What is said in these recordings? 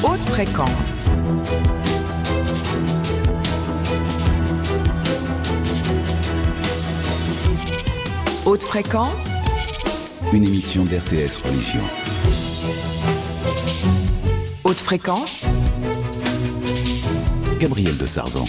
Haute fréquence. Haute fréquence. Une émission d'RTS Religion. Haute fréquence. Gabriel de Sarzan.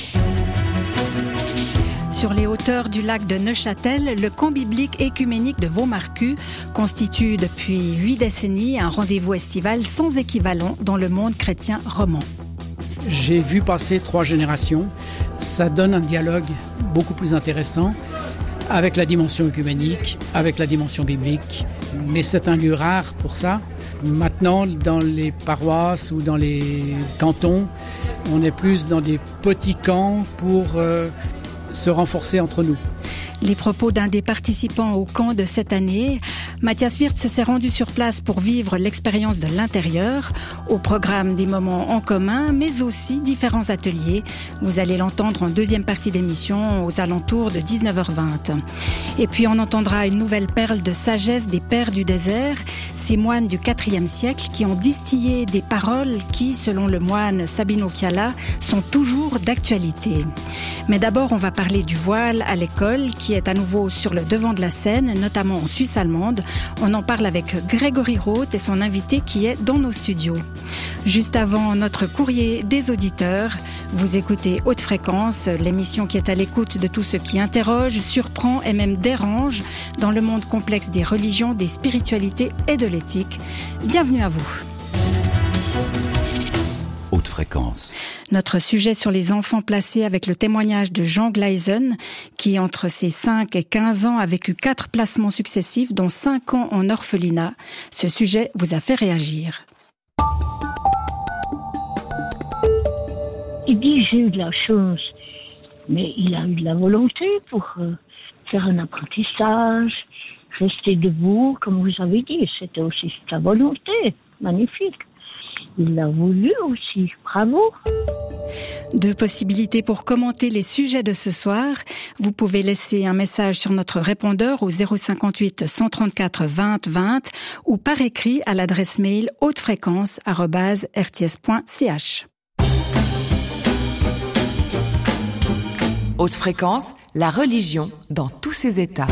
Sur les hauteurs du lac de Neuchâtel, le camp biblique écuménique de Vaumarcus constitue depuis 8 décennies un rendez-vous estival sans équivalent dans le monde chrétien roman. J'ai vu passer 3 générations. Ça donne un dialogue beaucoup plus intéressant avec la dimension œcuménique, avec la dimension biblique. Mais c'est un lieu rare pour ça. Maintenant, dans les paroisses ou dans les cantons, on est plus dans des petits camps pour se renforcer entre nous. Les propos d'un des participants au camp de cette année, Matthias Wirtz s'est rendu sur place pour vivre l'expérience de l'intérieur, au programme des moments en commun, mais aussi différents ateliers. Vous allez l'entendre en deuxième partie d'émission, aux alentours de 19h20. Et puis on entendra une nouvelle perle de sagesse des pères du désert, ces moines du IVe siècle qui ont distillé des paroles qui, selon le moine Sabino Chiala, sont toujours d'actualité. Mais d'abord, on va parler du voile à l'école, qui est à nouveau sur le devant de la scène, notamment en Suisse allemande. On en parle avec Grégory Roth et son invité qui est dans nos studios. Juste avant notre courrier des auditeurs, vous écoutez Haute Fréquence, l'émission qui est à l'écoute de tout ce qui interroge, surprend et même dérange dans le monde complexe des religions, des spiritualités et de l'éthique. Bienvenue à vous. Haute fréquence. Notre sujet sur les enfants placés avec le témoignage de Jean Gleisen, qui entre ses 5 et 15 ans a vécu 4 placements successifs, dont 5 ans en orphelinat. Ce sujet vous a fait réagir. Il dit j'ai eu de la chance, mais il a eu de la volonté pour faire un apprentissage, rester debout, comme vous avez dit, c'était aussi sa volonté, magnifique. Il l'a voulu aussi, bravo. 2 possibilités pour commenter les sujets de ce soir. Vous pouvez laisser un message sur notre répondeur au 058 134 20 20 ou par écrit à l'adresse mail hautefréquence@rts.ch. Haute fréquence, la religion dans tous ses états.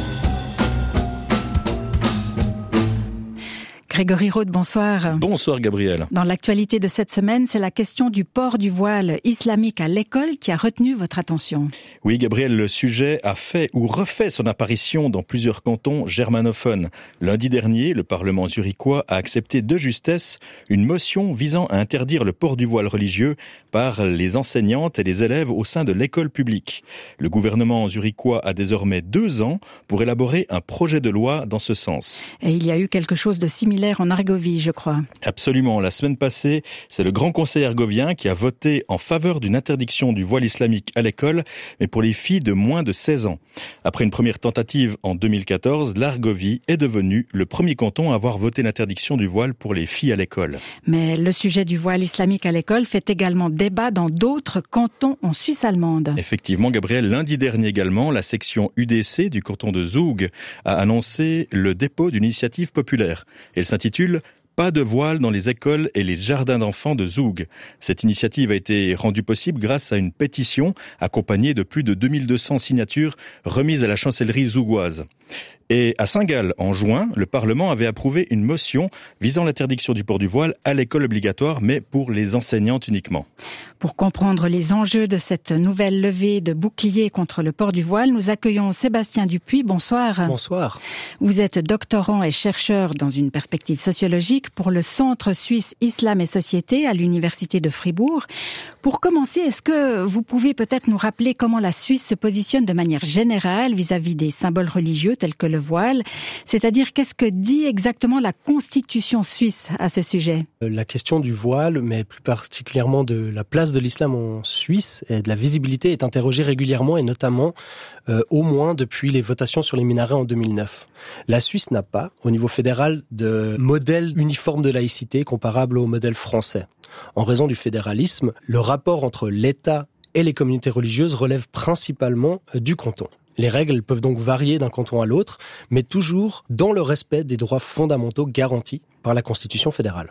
Grégory Roth, bonsoir. Bonsoir Gabriel. Dans l'actualité de cette semaine, c'est la question du port du voile islamique à l'école qui a retenu votre attention. Oui Gabriel, le sujet a fait ou refait son apparition dans plusieurs cantons germanophones. Lundi dernier, le Parlement zurichois a accepté de justesse une motion visant à interdire le port du voile religieux par les enseignantes et les élèves au sein de l'école publique. Le gouvernement zurichois a désormais 2 ans pour élaborer un projet de loi dans ce sens. Et il y a eu quelque chose de similaire en Argovie, je crois. Absolument. La semaine passée, c'est le Grand Conseil argovien qui a voté en faveur d'une interdiction du voile islamique à l'école, mais pour les filles de moins de 16 ans. Après une première tentative en 2014, l'Argovie est devenue le premier canton à avoir voté l'interdiction du voile pour les filles à l'école. Mais le sujet du voile islamique à l'école fait également débat dans d'autres cantons en Suisse allemande. Effectivement, Gabriel, lundi dernier également, la section UDC du canton de Zug a annoncé le dépôt d'une initiative populaire. Elle s'intitule « Pas de voile dans les écoles et les jardins d'enfants de Zug ». Cette initiative a été rendue possible grâce à une pétition accompagnée de plus de 2200 signatures remises à la chancellerie zougoise. Et à Saint-Gall, en juin, le Parlement avait approuvé une motion visant l'interdiction du port du voile à l'école obligatoire, mais pour les enseignantes uniquement. Pour comprendre les enjeux de cette nouvelle levée de bouclier contre le port du voile, nous accueillons Sébastien Dupuis. Bonsoir. Bonsoir. Vous êtes doctorant et chercheur dans une perspective sociologique pour le Centre suisse Islam et Société à l'Université de Fribourg. Pour commencer, est-ce que vous pouvez peut-être nous rappeler comment la Suisse se positionne de manière générale vis-à-vis des symboles religieux tels que le voile? C'est-à-dire, qu'est-ce que dit exactement la Constitution suisse à ce sujet? La question du voile, mais plus particulièrement de la place de l'islam en Suisse et de la visibilité est interrogée régulièrement et notamment au moins depuis les votations sur les minarets en 2009. La Suisse n'a pas, au niveau fédéral, de modèle uniforme de laïcité comparable au modèle français. En raison du fédéralisme, le rapport entre l'État et les communautés religieuses relève principalement du canton. Les règles peuvent donc varier d'un canton à l'autre, mais toujours dans le respect des droits fondamentaux garantis par la Constitution fédérale.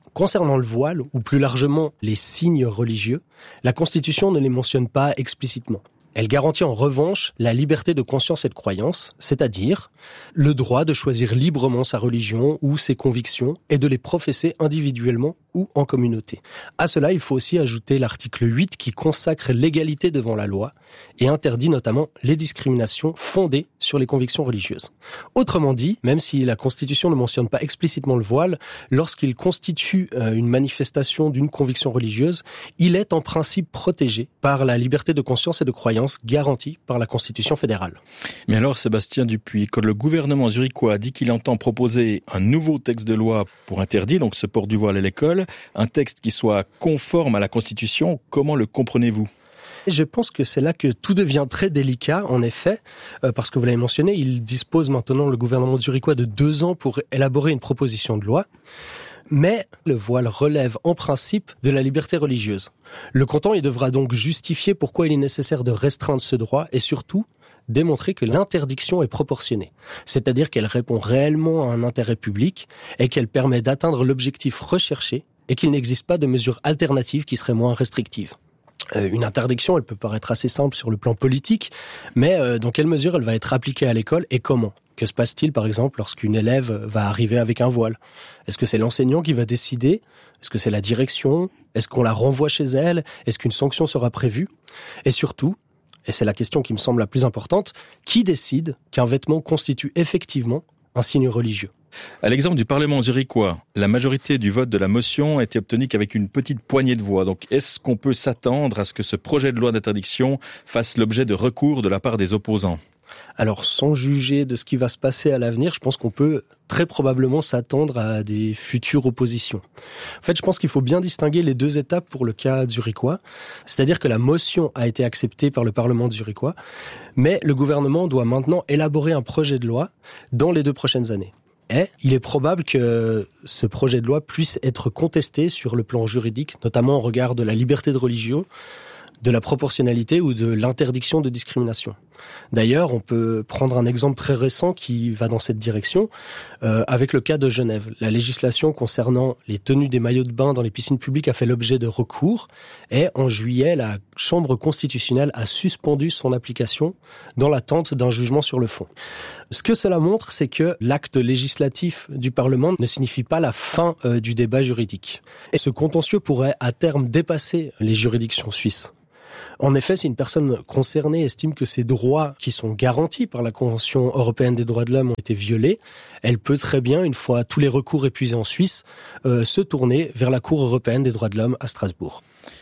Concernant le voile, ou plus largement les signes religieux, la Constitution ne les mentionne pas explicitement. Elle garantit en revanche la liberté de conscience et de croyance, c'est-à-dire le droit de choisir librement sa religion ou ses convictions et de les professer individuellement ou en communauté. À cela, il faut aussi ajouter l'article 8 qui consacre l'égalité devant la loi et interdit notamment les discriminations fondées sur les convictions religieuses. Autrement dit, même si la Constitution ne mentionne pas explicitement le voile, lorsqu'il constitue une manifestation d'une conviction religieuse, il est en principe protégé par la liberté de conscience et de croyance garantie par la Constitution fédérale. Mais alors, Sébastien Dupuis, quand le gouvernement zurichois a dit qu'il entend proposer un nouveau texte de loi pour interdire donc ce port du voile à l'école, un texte qui soit conforme à la Constitution, comment le comprenez-vous ? Je pense que c'est là que tout devient très délicat, en effet, parce que vous l'avez mentionné, il dispose maintenant, le gouvernement zurichois, de 2 ans pour élaborer une proposition de loi. Mais le voile relève en principe de la liberté religieuse. Le canton, il devra donc justifier pourquoi il est nécessaire de restreindre ce droit et surtout démontrer que l'interdiction est proportionnée. C'est-à-dire qu'elle répond réellement à un intérêt public et qu'elle permet d'atteindre l'objectif recherché et qu'il n'existe pas de mesures alternatives qui seraient moins restrictives. Une interdiction, elle peut paraître assez simple sur le plan politique, mais dans quelle mesure elle va être appliquée à l'école et comment ? Que se passe-t-il, par exemple, lorsqu'une élève va arriver avec un voile ? Est-ce que c'est l'enseignant qui va décider ? Est-ce que c'est la direction ? Est-ce qu'on la renvoie chez elle ? Est-ce qu'une sanction sera prévue ? Et surtout, et c'est la question qui me semble la plus importante, qui décide qu'un vêtement constitue effectivement un signe religieux ? À l'exemple du Parlement zurichois, la majorité du vote de la motion a été obtenue qu'avec une petite poignée de voix. Donc, est-ce qu'on peut s'attendre à ce que ce projet de loi d'interdiction fasse l'objet de recours de la part des opposants ? Alors, sans juger de ce qui va se passer à l'avenir, je pense qu'on peut très probablement s'attendre à des futures oppositions. En fait, je pense qu'il faut bien distinguer les 2 étapes pour le cas zurichois. C'est-à-dire que la motion a été acceptée par le Parlement zurichois, mais le gouvernement doit maintenant élaborer un projet de loi dans les 2 prochaines années. Et il est probable que ce projet de loi puisse être contesté sur le plan juridique, notamment au regard de la liberté de religion, de la proportionnalité ou de l'interdiction de discrimination. D'ailleurs, on peut prendre un exemple très récent qui va dans cette direction, avec le cas de Genève. La législation concernant les tenues des maillots de bain dans les piscines publiques a fait l'objet de recours, et en juillet, la Chambre constitutionnelle a suspendu son application dans l'attente d'un jugement sur le fond. Ce que cela montre, c'est que l'acte législatif du Parlement ne signifie pas la fin du débat juridique. Et ce contentieux pourrait à terme dépasser les juridictions suisses. En effet, si une personne concernée estime que ses droits qui sont garantis par la Convention européenne des droits de l'homme ont été violés, elle peut très bien, une fois tous les recours épuisés en Suisse, se tourner vers la Cour européenne des droits de l'homme à Strasbourg.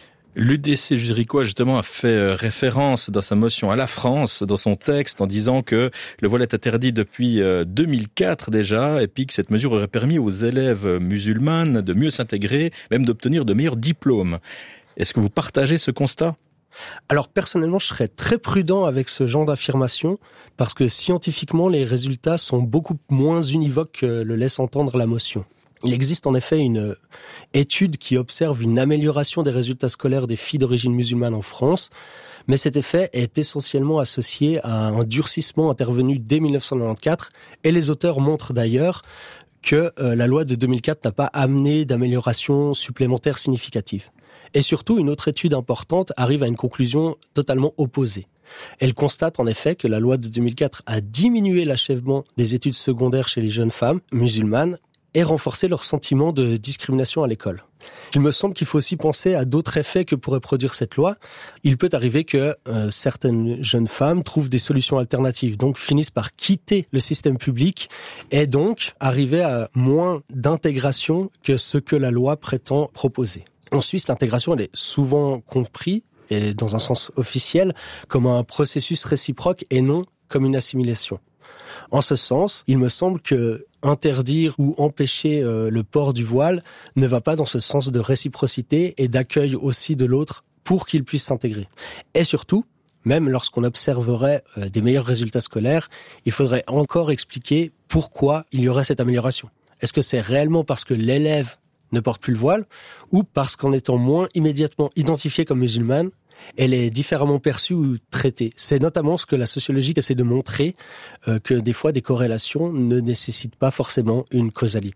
L'UDC zurichois, justement, a fait référence dans sa motion à la France, dans son texte, en disant que le voile est interdit depuis 2004 déjà, et puis que cette mesure aurait permis aux élèves musulmanes de mieux s'intégrer, même d'obtenir de meilleurs diplômes. Est-ce que vous partagez ce constat ? Alors personnellement, je serais très prudent avec ce genre d'affirmation parce que scientifiquement, les résultats sont beaucoup moins univoques que le laisse entendre la motion. Il existe en effet une étude qui observe une amélioration des résultats scolaires des filles d'origine musulmane en France, mais cet effet est essentiellement associé à un durcissement intervenu dès 1994 et les auteurs montrent d'ailleurs que la loi de 2004 n'a pas amené d'amélioration supplémentaire significative. Et surtout, une autre étude importante arrive à une conclusion totalement opposée. Elle constate en effet que la loi de 2004 a diminué l'achèvement des études secondaires chez les jeunes femmes musulmanes et renforcé leur sentiment de discrimination à l'école. Il me semble qu'il faut aussi penser à d'autres effets que pourrait produire cette loi. Il peut arriver que certaines jeunes femmes trouvent des solutions alternatives, donc finissent par quitter le système public et donc arriver à moins d'intégration que ce que la loi prétend proposer. En Suisse, l'intégration, elle est souvent comprise, et dans un sens officiel, comme un processus réciproque et non comme une assimilation. En ce sens, il me semble que interdire ou empêcher le port du voile ne va pas dans ce sens de réciprocité et d'accueil aussi de l'autre pour qu'il puisse s'intégrer. Et surtout, même lorsqu'on observerait des meilleurs résultats scolaires, il faudrait encore expliquer pourquoi il y aurait cette amélioration. Est-ce que c'est réellement parce que l'élève ne porte plus le voile, ou parce qu'en étant moins immédiatement identifiée comme musulmane, elle est différemment perçue ou traitée. C'est notamment ce que la sociologie essaie de montrer, que des fois des corrélations ne nécessitent pas forcément une causalité.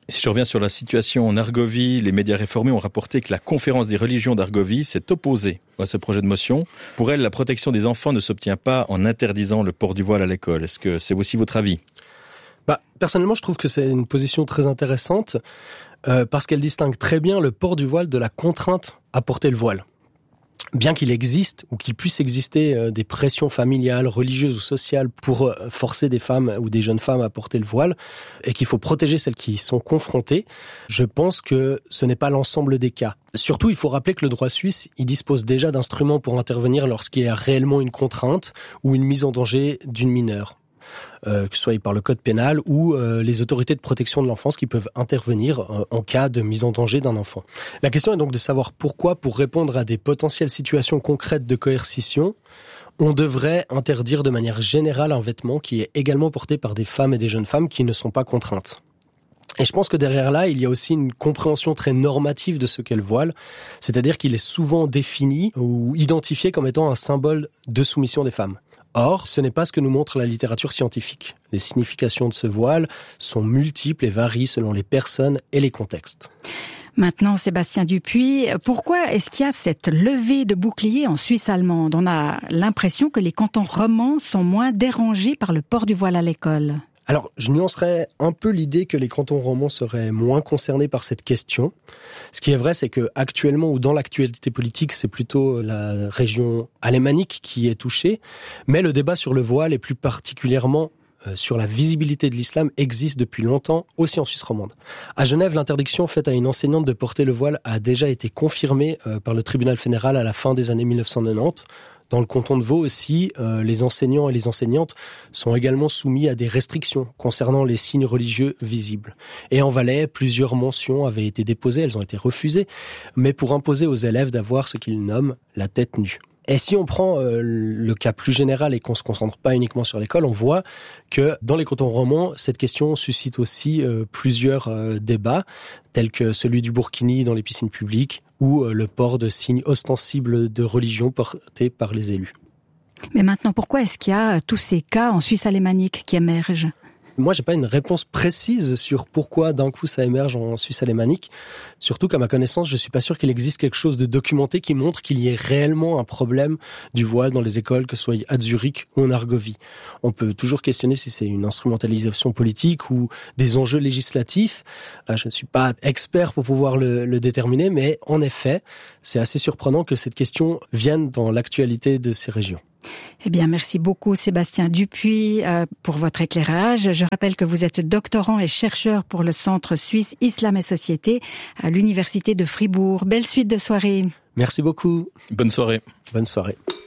Si je reviens sur la situation en Argovie, les médias réformés ont rapporté que la conférence des religions d'Argovie s'est opposée à ce projet de motion. Pour elle, la protection des enfants ne s'obtient pas en interdisant le port du voile à l'école. Est-ce que c'est aussi votre avis ? Personnellement, je trouve que c'est une position très intéressante parce qu'elle distingue très bien le port du voile de la contrainte à porter le voile. Bien qu'il existe ou qu'il puisse exister des pressions familiales, religieuses ou sociales pour forcer des femmes ou des jeunes femmes à porter le voile et qu'il faut protéger celles qui y sont confrontées, je pense que ce n'est pas l'ensemble des cas. Surtout, il faut rappeler que le droit suisse, il dispose déjà d'instruments pour intervenir lorsqu'il y a réellement une contrainte ou une mise en danger d'une mineure. Que ce soit par le code pénal ou les autorités de protection de l'enfance qui peuvent intervenir en cas de mise en danger d'un enfant. La question est donc de savoir pourquoi, pour répondre à des potentielles situations concrètes de coercition, on devrait interdire de manière générale un vêtement qui est également porté par des femmes et des jeunes femmes qui ne sont pas contraintes. Et je pense que derrière là, il y a aussi une compréhension très normative de ce qu'est le voile, c'est-à-dire qu'il est souvent défini ou identifié comme étant un symbole de soumission des femmes. Or, ce n'est pas ce que nous montre la littérature scientifique. Les significations de ce voile sont multiples et varient selon les personnes et les contextes. Maintenant, Sébastien Dupuis, pourquoi est-ce qu'il y a cette levée de bouclier en Suisse allemande ? On a l'impression que les cantons romans sont moins dérangés par le port du voile à l'école. Alors, je nuancerais un peu l'idée que les cantons romans seraient moins concernés par cette question. Ce qui est vrai, c'est que actuellement ou dans l'actualité politique, c'est plutôt la région alémanique qui est touchée. Mais le débat sur le voile et plus particulièrement sur la visibilité de l'islam existe depuis longtemps, aussi en Suisse romande. À Genève, l'interdiction faite à une enseignante de porter le voile a déjà été confirmée par le tribunal fédéral à la fin des années 1990. Dans le canton de Vaud aussi, les enseignants et les enseignantes sont également soumis à des restrictions concernant les signes religieux visibles. Et en Valais, plusieurs mentions avaient été déposées, elles ont été refusées, mais pour imposer aux élèves d'avoir ce qu'ils nomment la tête nue. Et si on prend le cas plus général et qu'on se concentre pas uniquement sur l'école, on voit que dans les cantons romans, cette question suscite aussi plusieurs débats, tels que celui du burkini dans les piscines publiques ou le port de signes ostensibles de religion portés par les élus. Mais maintenant, pourquoi est-ce qu'il y a tous ces cas en Suisse alémanique qui émergent ? Moi, j'ai pas une réponse précise sur pourquoi d'un coup ça émerge en Suisse alémanique. Surtout qu'à ma connaissance, je suis pas sûr qu'il existe quelque chose de documenté qui montre qu'il y ait réellement un problème du voile dans les écoles, que ce soit à Zurich ou en Argovie. On peut toujours questionner si c'est une instrumentalisation politique ou des enjeux législatifs. Là, je ne suis pas expert pour pouvoir le déterminer, mais en effet, c'est assez surprenant que cette question vienne dans l'actualité de ces régions. Eh bien, merci beaucoup Sébastien Dupuis pour votre éclairage. Je rappelle que vous êtes doctorant et chercheur pour le Centre suisse Islam et Société à l'Université de Fribourg. Belle suite de soirée. Merci beaucoup. Bonne soirée. Bonne soirée.